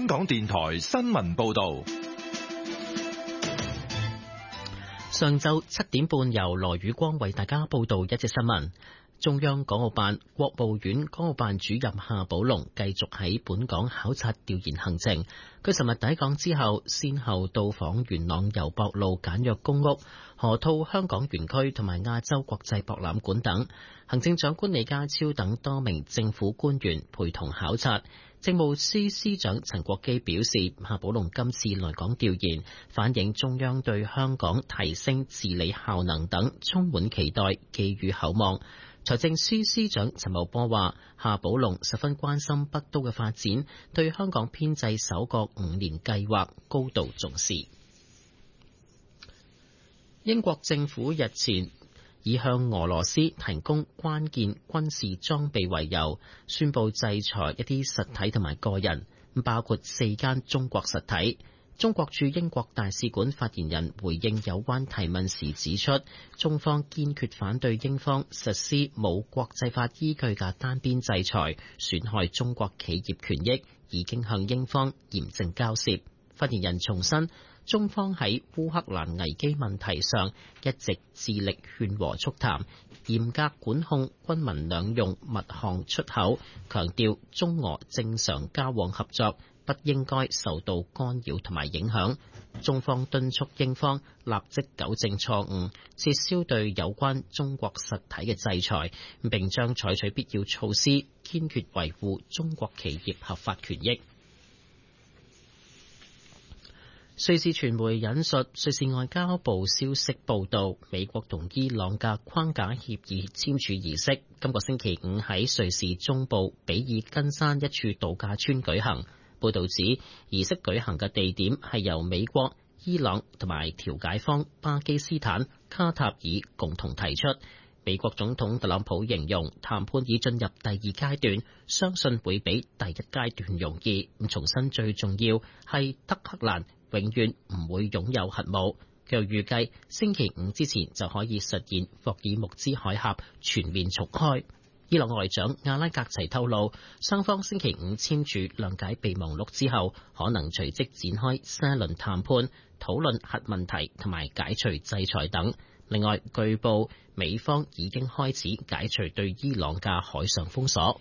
港電台新聞報道。 上晝7點半，由羅宇光為大家報道一節新聞。中央港澳辦、國務院港澳辦主任夏寶龍繼續喺本港考察調研行程。佢尋日抵港之後，先後到訪元朗油博路簡約公屋、河套香港園區同埋亞洲國際博覽館等。行政長官李家超等多名政府官員陪同考察。政務司司長陳國基表示，夏寶龍今次來港調研，反映中央對香港提升治理效能等充滿期待，寄予厚望。財政司司長陳茂波話，夏寶龍十分關心北都嘅發展，對香港編制首個5年計劃高度重視。英國政府日前以向俄羅斯提供關鍵軍事裝備為由，宣布制裁一啲實體同埋個人，包括4間中國實體。中國駐英國大使館發言人回應有關提問時指出，中方堅決反對英方實施冇國際法依據嘅單邊制裁，損害中國企業權益，已經向英方嚴正交涉。發言人重申，中方喺烏克蘭危機問題上一直致力勸和促談，嚴格管控軍民兩用物項出口，強調中俄正常交往合作不應該受到干擾同埋影響。中方敦促英方立即糾正錯誤，撤銷對有關中國實體嘅制裁，並將採取必要措施，堅決維護中國企業合法權益。瑞士傳媒引述瑞士外交部消息報道，美國同伊朗嘅框架協議簽署儀式今個星期5喺瑞士中部比爾根山一處度假村舉行。報道指，儀式舉行嘅地點係由美國、伊朗同埋調解方巴基斯坦、卡塔爾共同提出。美國總統特朗普形容談判已進入第2階段，相信會比第1階段容易。重申最重要係德黑蘭永遠唔會擁有核武。佢又預計星期5之前就可以實現霍爾木茲海峽全面重開。伊朗外長阿拉格齊透露，雙方星期5簽署諒解備忘錄之後，可能隨即展開新一輪談判，討論核問題同埋解除制裁等。另外，據報美方已經開始解除對伊朗嘅海上封鎖。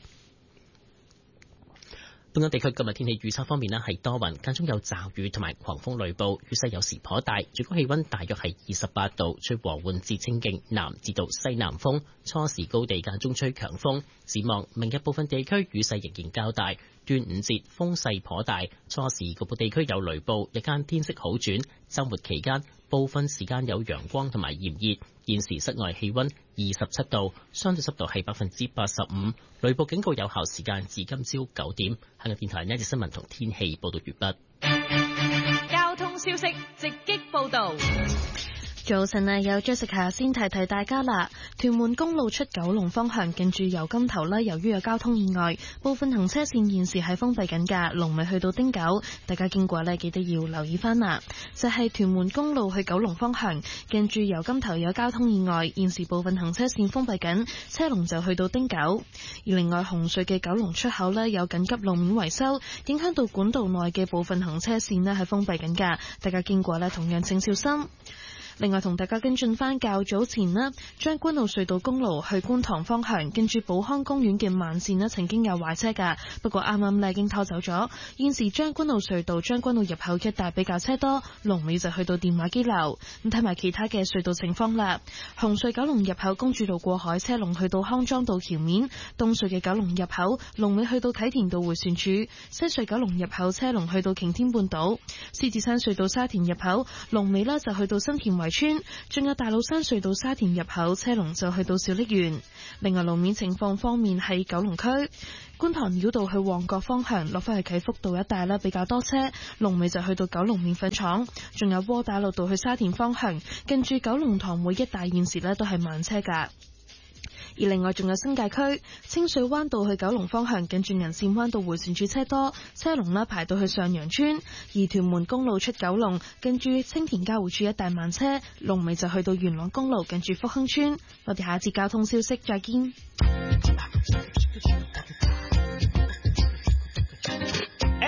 本港地區今日天氣預測方面係多雲，間中有驟雨同埋狂風雷暴，雨勢有時頗大，最高氣溫大約係28度，吹和緩至清勁南至到西南風，初時高地間中吹強風。展望明日部分地區雨勢仍然較大，端午節風勢頗大，初時局部地區有雷暴，日間天色好轉，週末期間部分時間有陽光同埋炎熱。現時室外氣溫27度，相對濕度係85%，雷暴警告有效時間至今朝9點。香港電台一節新聞同天氣報道完畢。 交通消息直擊報道。 早晨啊，有 Jessica 先提提大家啦。屯門公路出九龍方向近住油柑頭啦，由於有交通意外，部分行車線現時係封閉緊㗎，龍尾去到汀九，大家經過呢記得要留意翻啦。就係屯門公路去九龍方向近住油柑頭有交通意外，現時部分行車線封閉緊，車龍就去到汀九。而另外紅隧嘅九龍出口呢有緊急路面維修，影響到管道內嘅部分行車線呢係封閉緊㗎，大家經過呢同樣請小心。另外同大家跟進翻較早前啦，將軍澳隧道公路去觀塘方向，跟住寶康公園嘅慢線咧曾經有壞車㗎，不過啱啱已經拖走咗。現時將軍澳隧道將軍澳入口一帶比較車多，龍尾就去到電話機樓。咁睇埋其他嘅隧道情況啦。紅隧九龍入口公主道過海車龍去到康莊道橋面，東隧嘅九龍入口龍尾去到啟田道迴旋處，西隧九龍入口車龍去到擎天半島，獅子山隧道沙田入口龍尾呢就去到新田圍村，仲有大老山隧道沙田入口車龍就去到小瀝源。另外路面情況方面係九龍區觀塘繞道去旺角方向落返去啟福道一帶啦，比較多車，龍尾就去到九龍麵粉廠。仲有窩打老道去沙田方向近住九龍塘會一帶現時呢都係慢車㗎。而另外仲有新界區清水灣道去九龍方向近住銀線灣道迴旋處車多，車龍啦排到去上陽村。而屯門公路出九龍近住青田交匯處一帶慢車，龍尾就去到元朗公路近住福亨村。我哋下一節交通消息再見。 FM 90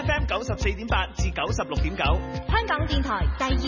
94.8至96.9。 香港電台第二